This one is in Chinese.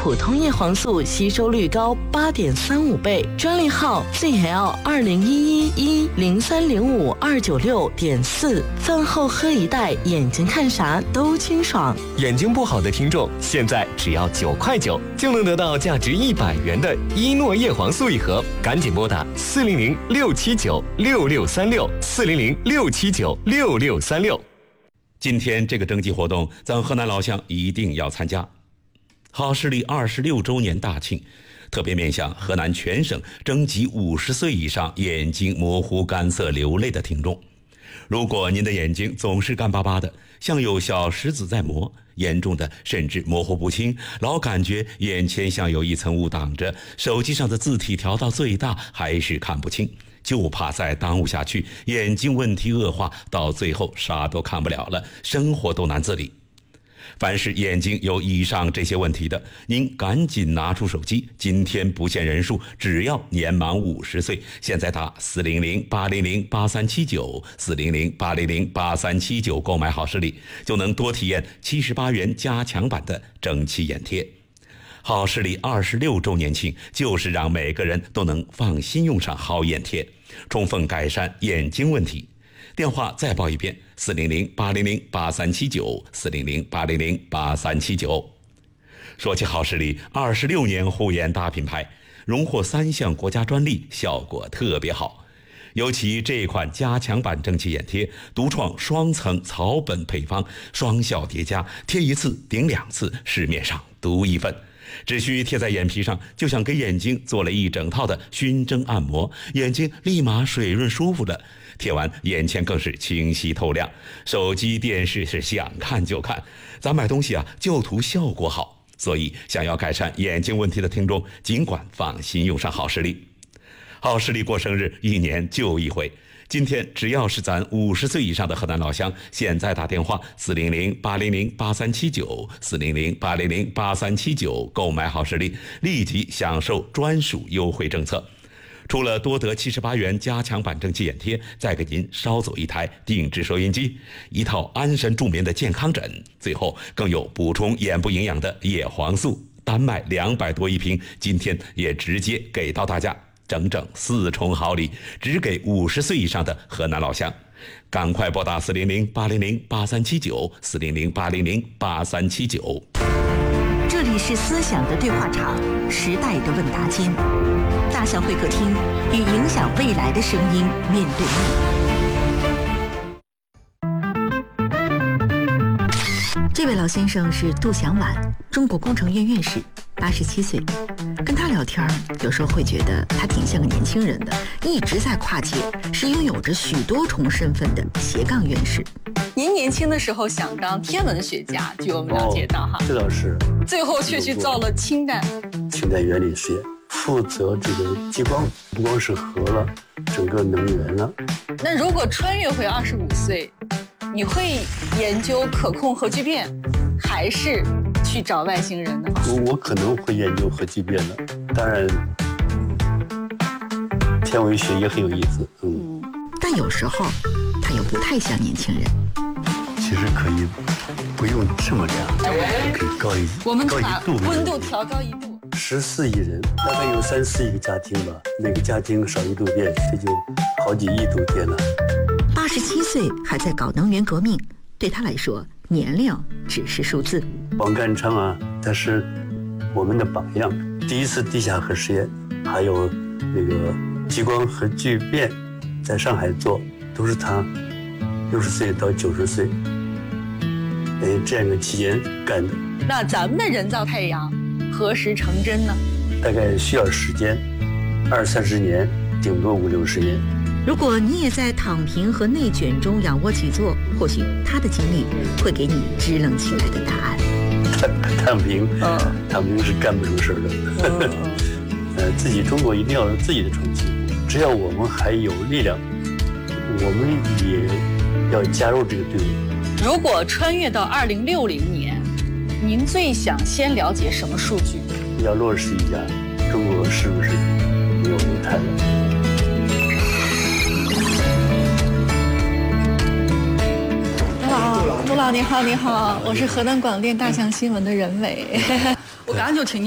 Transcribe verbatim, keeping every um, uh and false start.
普通叶黄素吸收率高八点三五倍，专利号 Z L 二零一一一零三零五二九六点四。饭后喝一袋，眼睛看啥都清爽。 眼睛不好的听众，现在只要九块九就能得到价值一百元的伊诺叶黄素一盒，赶紧拨打四零零六七九六六三六四零零六七九六六三六。 今天这个征集活动，咱河南老乡一定要参加。好视力二十六周年大庆，特别面向河南全省征集五十岁以上眼睛模糊、干涩、流泪的听众。如果您的眼睛总是干巴巴的，像有小石子在磨，严重的甚至模糊不清，老感觉眼前像有一层雾挡着，手机上的字体调到最大还是看不清，就怕再耽误下去，眼睛问题恶化，到最后啥都看不了了，生活都难自理。凡是眼睛有以上这些问题的，您赶紧拿出手机，今天不限人数，只要年满五十岁，现在打四零零八零零八三七九四零零八零零八三七九购买好视力，就能多体验七十八元加强版的蒸汽眼贴。好视力二十六周年庆，就是让每个人都能放心用上好眼贴，充分改善眼睛问题。电话再报一遍：四零零八零零八三七九四零零八零零八三七九。说起好视力，二十六年护眼大品牌，荣获三项国家专利，效果特别好。尤其这款加强版蒸汽眼贴，独创双层草本配方，双效叠加，贴一次顶两次，市面上独一份。只需贴在眼皮上，就像给眼睛做了一整套的熏蒸按摩，眼睛立马水润舒服了。贴完眼前更是清晰透亮，手机电视是想看就看。咱买东西啊，就图效果好，所以想要改善眼睛问题的听众，尽管放心用上好视力。好视力过生日一年就一回，今天只要是咱五十岁以上的河南老乡，现在打电话四零零八零零八三七九四零零八零零八三七九购买好视力，立即享受专属优惠政策。除了多得七十八元加强版蒸汽眼贴，再给您捎走一台定制收音机，一套安神助眠的健康枕，最后更有补充眼部营养的叶黄素，单卖两百多一瓶，今天也直接给到大家，整整四重好礼，只给五十岁以上的河南老乡。赶快拨打四零零八零零八三七九四零零八零零八三七九。 这里是思想的对话场，时代的问答间，大象会客厅，与影响未来的声音面对面。这位老先生是杜祥晚，中国工程院院士，八十七岁。跟他聊天，有时候会觉得他挺像个年轻人的，一直在跨界，是拥有着许多重身份的斜杠院士。 您年轻的时候想当天文学家，据我们了解到哈， 这倒是， 最后却去造了氢弹。 氢弹原理实验，负责这个激光，不光是核了，整个能源了。 那如果穿越回二十五岁，你会研究可控核聚变，还是去找外星人呢？ 我我可能会研究核聚变的，当然，天文学也很有意思，嗯。 但有时候，他又不太像年轻人。 其实可以不用这么亮，可以高一我们高一把度， 温度调高一度。 十四亿人，大概有三四亿个家庭吧，每个家庭少一度电，这就好几亿度电了。 八十七岁还在搞能源革命，对他来说，年龄只是数字。 王淦昌啊，他是我们的榜样。第一次地下核实验，还有那个激光核聚变，在上海做，都是他六十岁到九十岁。哎，这样一个期间干的。 那咱们的人造太阳何时成真呢？ 大概需要时间，二三十年，顶多五六十年。 如果你也在躺平和内卷中仰卧起坐，或许他的经历会给你支棱起来的答案。 躺躺平， 嗯， 躺平是干不成事儿的。 嗯、 呃，自己中国一定要有自己的重庆，只要我们还有力量，我们也要加入这个队伍。 如果穿越到二零六零年，您最想先了解什么数据？ 要落实一下，中国是不是没有煤炭了？ 杜老，你好，你好，我是河南广电大象新闻的任伟，我刚刚就听你。